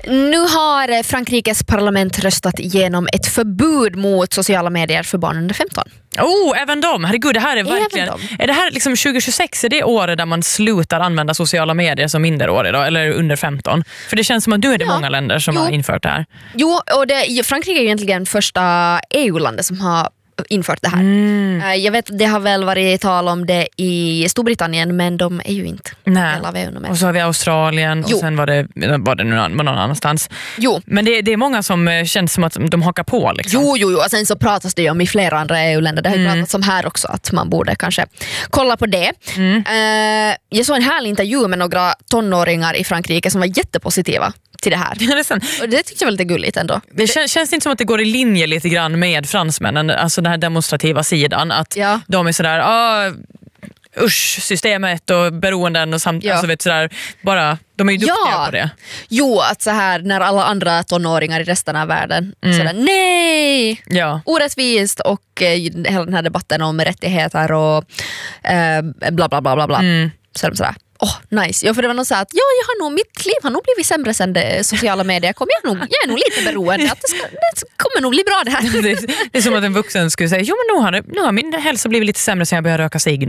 Nu har Frankrikes parlament röstat igenom ett förbud mot sociala medier för barn under 15. Även de. Herregud, det här är verkligen... Är det här liksom 2026, är det året där man slutar använda sociala medier som minderårig då, eller under 15? För det känns som att nu är det många länder som har infört det här. Jo, och Frankrike är egentligen första EU-landet som har infört det här. Jag vet, det har väl varit tal om det i Storbritannien, men de är ju inte del av EU med. Och så har vi Australien och sen var det någon annanstans. Jo. Men det är många som känns som att de hakar på. Liksom. Jo, och sen så pratas det ju om i flera andra EU-länder. Det har ju pratats om här också att man borde kanske kolla på det. Jag såg en härlig intervju med några tonåringar i Frankrike som var jättepositiva till det här. Och det tyckte jag var lite gulligt ändå. Det känns inte som att det går i linje lite grann med fransmännen, alltså den här demonstrativa sidan, att de är sådär systemet och beroenden och alltså vet sådär, bara de är ju duktiga på det. Jo, att så här när alla andra tonåringar i resten av världen sådär, nej! Orättvist och hela den här debatten om rättigheter och bla bla bla bla bla. Så är de sådär, nice. För det var nog så att mitt liv har nog blivit sämre sen det sociala medier kom. Jag är nog lite beroende att det kommer nog bli bra det här. Det är som att en vuxen skulle säga, nu har min hälsa blivit lite sämre sen jag började röka cigg.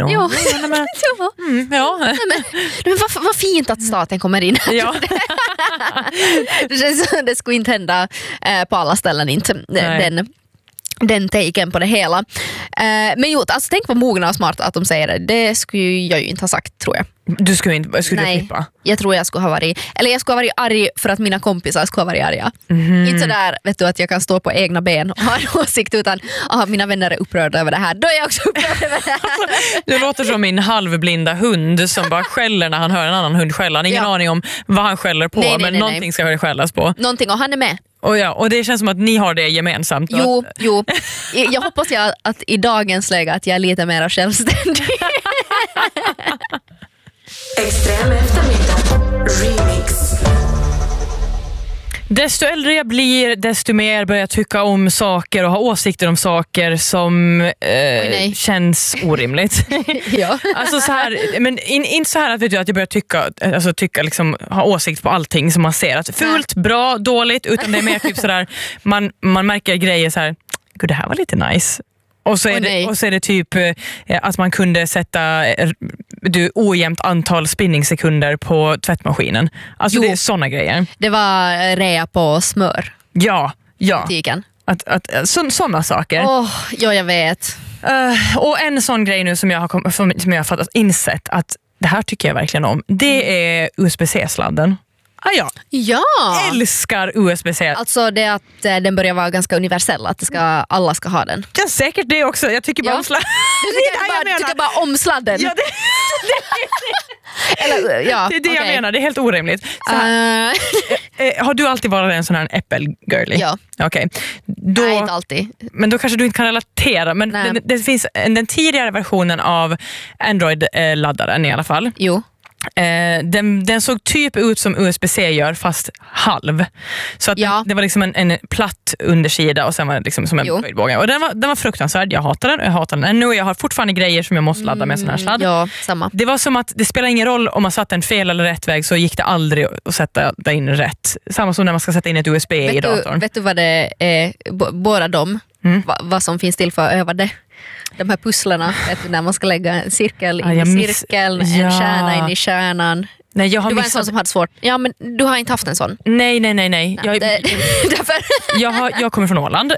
Men vad fint att staten kommer in. Det skulle inte hända på alla ställen inte. Den taken på det hela. Men alltså tänk på mogna och smarta att de säger det. Det skulle jag ju inte ha sagt, tror jag. Du skulle du flippa? Jag tror jag skulle ha varit arg för att mina kompisar skulle ha varit arga. Inte sådär, vet du, att jag kan stå på egna ben och ha en åsikt, utan mina vänner är upprörda över det här. Då är jag också upprörd över det här. Det låter som min halvblinda hund som bara skäller när han hör en annan hund skälla. Han har ingen aning om vad han skäller på, men någonting ska det skällas på. Någonting, och han är med. Och det känns som att ni har det gemensamt. Jo. Jag hoppas att i dagens läge att jag är lite mer självständig. Extrem eftermiddag Remix. Desto äldre jag blir, desto mer börjar jag tycka om saker och ha åsikter om saker som känns orimligt. Alltså så här, men inte så här att, vet du, att jag börjar tycka liksom, ha åsikt på allting som man ser. Att fult, bra, dåligt, utan det är mer typ sådär, man märker grejer så här, gud, det här var lite nice. Och så är det typ att man kunde sätta ojämnt antal spinningsekunder på tvättmaskinen. Alltså det är såna grejer. Det var rea på smör. Ja. Butiken. Såna saker. Jag vet. Och en sån grej nu som jag har insett att det här tycker jag verkligen om. Det är USB-C-sladden. Ja. Älskar USB-C. Alltså det att den börjar vara ganska universell, att alla ska ha den. Ja, säkert det också. Jag tycker bara om sladden. Du tycker bara om sladden. Ja, det är det jag menar. Det är helt orimligt. Har du alltid varit en sån här äppelgirly? Ja. Okej. Nej, inte alltid. Men då kanske du inte kan relatera. Men det finns den tidigare versionen av Android-laddaren i alla fall. Jo. Den såg typ ut som USB-C gör, fast halv. Så att det var liksom en platt undersida och sen var det liksom som en böjdbåge. Och den var fruktansvärd. Jag hatar den och jag hatar den ännu. Jag har fortfarande grejer som jag måste ladda med sån här sladd. Ja, samma. Det var som att det spelar ingen roll om man satte en fel eller rätt väg, så gick det aldrig att sätta in rätt. Samma som när man ska sätta in ett USB i datorn. Vet du vad det är? Båda dem, vad som finns till för att öva det? De här pusslarna, när man ska lägga en cirkel in i cirkeln, en kärna in i kärnan. Nej, du var en sån som hade svårt. Ja, men du har inte haft en sån. Nej. Därför. Jag kommer från Åland.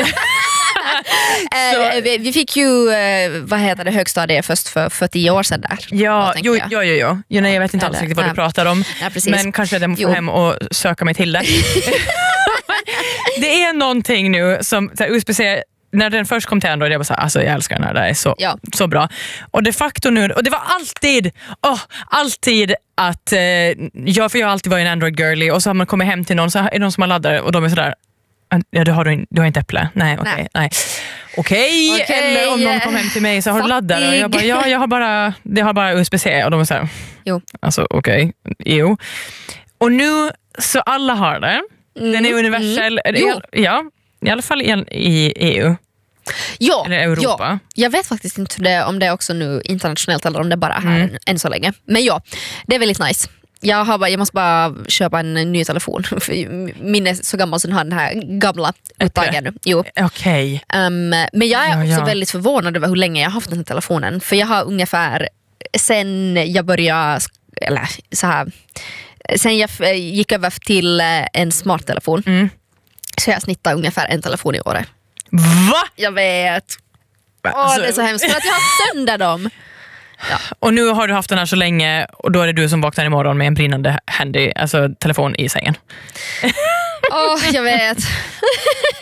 Vi fick ju högstadiet först för 10 år sedan där. Ja, jag vet inte alls riktigt vad du pratar om. Ja, men kanske jag får hem och söka mig till det. Det är någonting nu som USB-C. När den först kom till Android, jag var så här, alltså jag älskar den här, det är så bra. Och de facto nu, och det var alltid att för jag har alltid varit en Android-girly, och så har man kommit hem till någon, så är det någon som har laddare och de är sådär, du har inte äpple? Nej, okej. Eller om någon kom hem till mig så har du laddare, och jag bara, det har bara USB-C, och de är såhär, alltså okej. Och nu, så alla har det. Den är universell. I alla fall i EU. Eller Europa. Ja. Jag vet faktiskt inte om det är också nu internationellt eller om det bara är här än så länge. Men det är väldigt nice. Jag måste bara köpa en ny telefon. För min är så gammal som den här gamla uttagen nu. Jo. Okay. Men jag är också väldigt förvånad över hur länge jag har haft den här telefonen. För jag har ungefär sen jag började, eller så här, sen jag gick över till en smarttelefon. Så jag snittar ungefär en telefon i året. Va? Jag vet. Alltså, det är så hemskt för att jag har sönder dem. Ja. Och nu har du haft den här så länge och då är det du som vaknar imorgon med en brinnande handy, alltså telefon i sängen. Jag vet.